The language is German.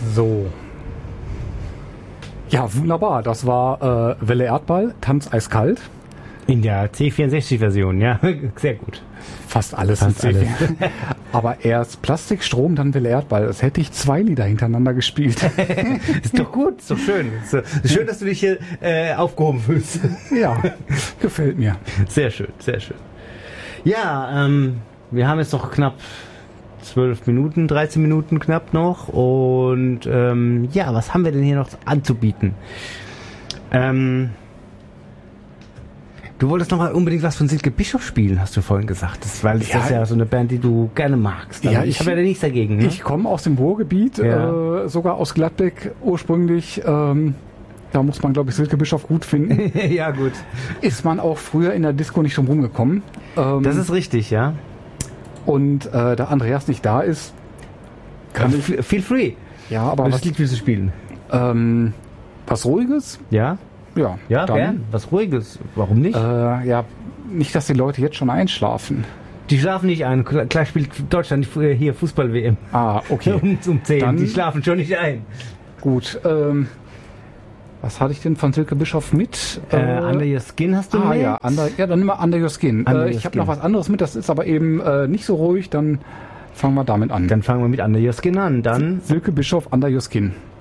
So. Ja, wunderbar. Das war Welle Erdball, Tanz eiskalt. In der C64-Version, ja. Sehr gut. Fast alles. Aber erst Plastik, Strom, dann Welle Erdball. Das hätte ich 2 Lieder hintereinander gespielt. Ist doch gut, ist doch schön. Ist schön, dass du dich hier aufgehoben fühlst. Ja, gefällt mir. Sehr schön, sehr schön. Ja, wir haben jetzt noch knapp 12 Minuten, 13 Minuten knapp noch. Und ja, was haben wir denn hier noch anzubieten? Du wolltest noch mal unbedingt was von Silke Bischof spielen, hast du vorhin gesagt. Das ist ja so eine Band, die du gerne magst. Ja, ich habe ja nichts dagegen. Ne? Ich komme aus dem Ruhrgebiet, sogar aus Gladbeck ursprünglich. Da muss man, glaube ich, Silke Bischof gut finden. Ja, gut. Ist man auch früher in der Disco nicht drum rumgekommen. Das ist richtig, ja. Und da Andreas nicht da ist, kann ich... Feel free. Ja, aber was Lied willst du spielen? Was Ruhiges? Ja. Ja, ja, dann gern. Was Ruhiges. Warum nicht? Ja, nicht, dass die Leute jetzt schon einschlafen. Die schlafen nicht ein. Gleich spielt Deutschland hier Fußball-WM. Ah, okay. Um 10. Dann, die schlafen schon nicht ein. Gut. Was hatte ich denn von Silke Bischof mit? Under Your Skin hast du mit? Ja, dann nimm mal Under Your Skin. Ich habe noch was anderes mit, das ist aber eben nicht so ruhig. Dann fangen wir damit an. Dann fangen wir mit Under Your Skin an. Dann Silke Bischof, Under Your Skin.